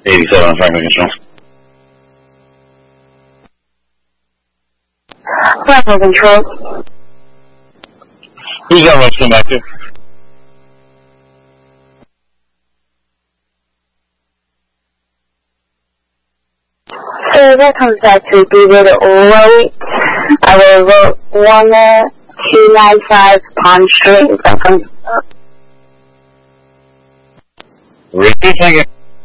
87 Franklin Control. Franklin Control. Who's got Redstone active? So that comes back to be with Lloyd. I will vote 1295 Pond Street. That comes up. Repeat again.